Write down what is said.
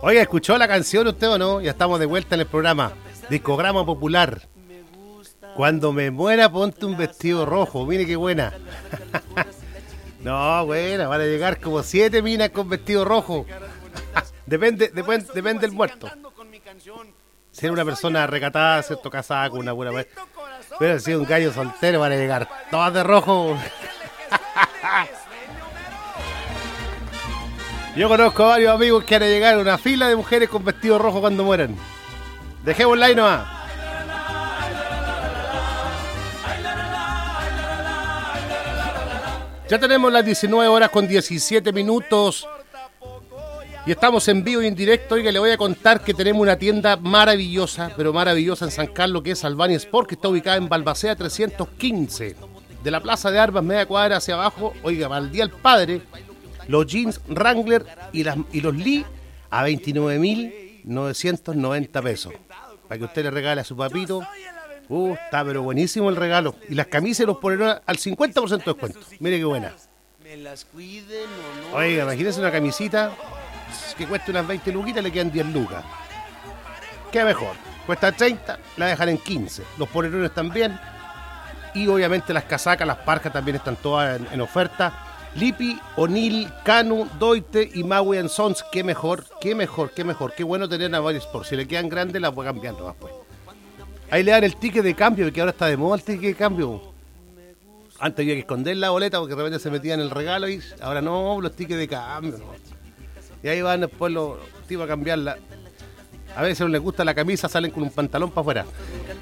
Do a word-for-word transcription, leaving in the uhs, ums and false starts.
Oiga, ¿escuchó la canción usted o no? Ya estamos de vuelta en el programa Discograma Popular. Cuando me muera, ponte un vestido rojo. Mire qué buena. No, buena, van a llegar como siete minas con vestido rojo. Depende, depende, depende del muerto. Si era una persona recatada, cierto, casada con una buena mujer. Pero si es un gallo soltero, van a llegar todas de rojo. Yo conozco a varios amigos que van a llegar a una fila de mujeres con vestido rojo cuando mueran. Dejémosla ahí nomás. Ya tenemos las diecinueve horas con diecisiete minutos. Y estamos en vivo y en directo. Y que le voy a contar que tenemos una tienda maravillosa, pero maravillosa en San Carlos, que es Albania Sport, que está ubicada en Balmaceda trescientos quince. De la Plaza de Armas, media cuadra hacia abajo. Oiga, para el Día del Padre, los jeans Wrangler y, las, y los Lee a veintinueve mil novecientos noventa pesos. Para que usted le regale a su papito. Uh, está pero buenísimo el regalo. Y las camisas los ponen al cincuenta por ciento de descuento. Mire qué buena. Oiga, imagínese una camisita que cuesta unas veinte luquitas, le quedan diez lucas. Qué mejor. Cuesta treinta, la dejan en quince. Los polerones también. Y obviamente las casacas, las parcas también están todas en, en oferta. Lippi, O'Neill, Canu, Doite y Maui and Sons. Qué mejor, qué mejor, qué mejor. Qué bueno tener a varios Sport. Si le quedan grandes, las voy cambiando más pues. Ahí le dan el ticket de cambio, porque ahora está de moda el ticket de cambio. Antes había que esconder la boleta porque de repente se metían en el regalo y ahora no, los tickets de cambio. ¿No? Y ahí van después los tipos a cambiarla. A veces no les gusta la camisa, salen con un pantalón para afuera.